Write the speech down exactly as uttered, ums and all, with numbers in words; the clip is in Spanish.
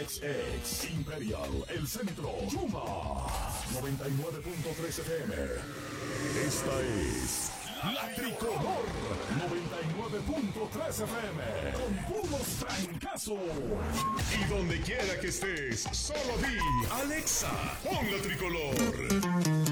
X X Imperial, El Centro, Yuma, noventa y nueve punto tres F M. Esta es La Tricolor, noventa y nueve punto tres F M, con puros trancazos. Y donde quiera que estés, solo di, Alexa, pon La Tricolor.